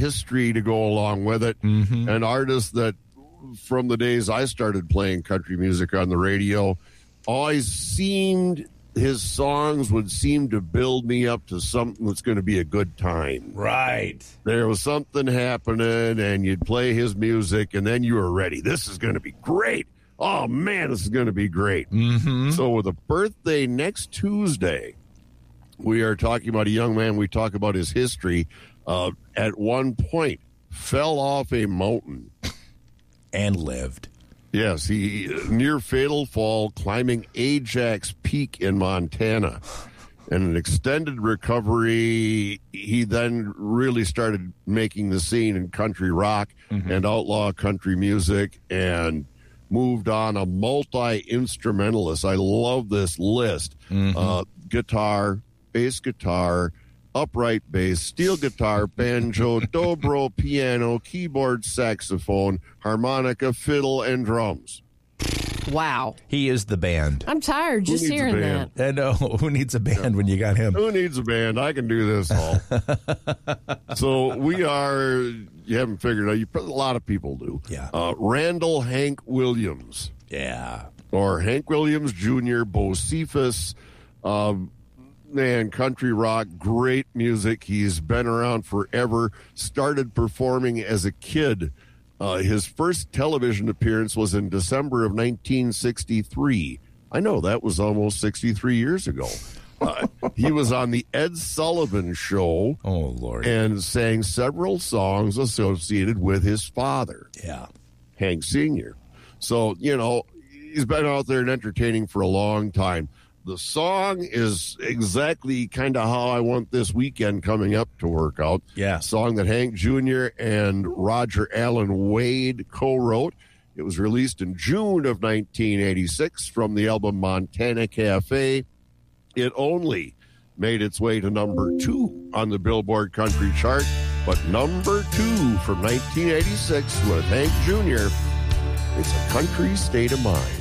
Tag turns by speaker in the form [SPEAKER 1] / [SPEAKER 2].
[SPEAKER 1] history to go along with it. An artist that from the days I started playing country music on the radio, always seemed his songs would seem to build me up to something that's going to be a good time.
[SPEAKER 2] Right.
[SPEAKER 1] There was something happening, and you'd play his music, and then you were ready. This is going to be great. Oh, man, this is going to be great. So with a birthday next Tuesday, we are talking about a young man. We talk about his history. At one point, fell off a mountain.
[SPEAKER 2] And lived.
[SPEAKER 1] Yes, he near fatal fall climbing Ajax Peak in Montana. And an extended recovery, he then really started making the scene in country rock and outlaw country music and moved on, a multi-instrumentalist. I love this list. Guitar, bass guitar, upright bass, steel guitar, banjo, dobro, piano, keyboard, saxophone, harmonica, fiddle, and drums.
[SPEAKER 3] Wow.
[SPEAKER 2] He is the band.
[SPEAKER 3] I'm tired just hearing that.
[SPEAKER 2] I know. Who needs a band when you got him?
[SPEAKER 1] Who needs a band? I can do this all. So we are, you haven't figured out, a lot of people do.
[SPEAKER 2] Yeah.
[SPEAKER 1] Randall Hank Williams.
[SPEAKER 2] Yeah.
[SPEAKER 1] Or Hank Williams Jr., Bo Cephas. Man, country rock, great music. He's been around forever. Started performing as a kid. His first television appearance was in December of 1963. I know, that was almost 63 years ago. He was on the Ed Sullivan Show.
[SPEAKER 2] Oh, Lord.
[SPEAKER 1] And sang several songs associated with his father.
[SPEAKER 2] Yeah.
[SPEAKER 1] Hank Sr. So, he's been out there and entertaining for a long time. The song is exactly kind of how I want this weekend coming up to work out.
[SPEAKER 2] Yeah.
[SPEAKER 1] Song that Hank Jr. and Roger Allen Wade co-wrote. It was released in June of 1986 from the album Montana Cafe. It only made its way to number 2 on the Billboard Country Chart, but number 2 from 1986 with Hank Jr. It's a Country State of Mind.